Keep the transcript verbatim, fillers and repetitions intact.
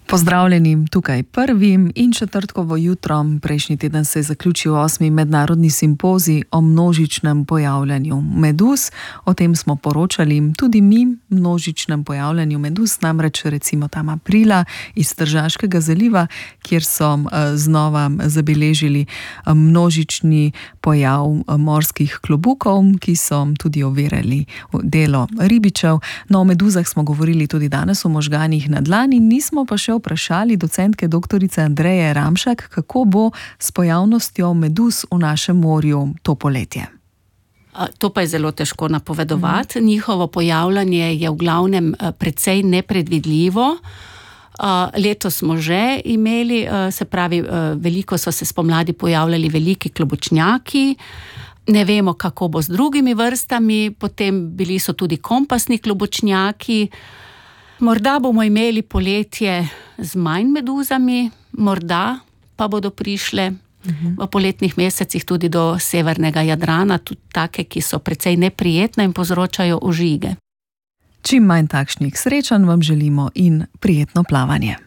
Pozdravljeni tukaj prvim in četrtkovo jutro. Prejšnji teden se je zaključil osmi mednarodni simpozij o množičnem pojavljanju meduz. O tem smo poročali tudi mi, množičnem pojavljanju meduz, namreč recimo tam aprila iz Tržaškega zaliva, kjer so znova zabeležili množični pojav morskih klobukov, ki so tudi ovirali delo ribičev. No, o meduzah smo govorili tudi danes v Možganih na dlani, nismo pa še vprašali docentke doktorice Andreje Ramšak, kako bo s pojavnostjo meduz v našem morju to poletje. To pa je zelo težko napovedovati. Mhm. Njihovo pojavljanje je v glavnem precej nepredvidljivo. Letos smo že imeli, se pravi, veliko so se spomladi pojavljali veliki klobučnjaki. Ne vemo, kako bo z drugimi vrstami, potem bili so tudi kompasni klobučnjaki. Morda bomo imeli poletje z manj meduzami, morda pa bodo prišle uh-huh. v poletnih mesecih tudi do severnega Jadrana, tudi take, ki so precej neprijetne in povzročajo ožige. Čim manj takšnih srečanj vam želimo in prijetno plavanje.